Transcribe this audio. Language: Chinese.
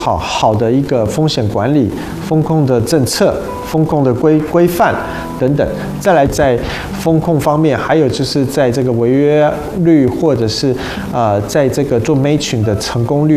好的一个风险管理、风控的政策、风控的规范等等。再来在风控方面，还有就是在这个违约率或者是在这个做Matching的成功率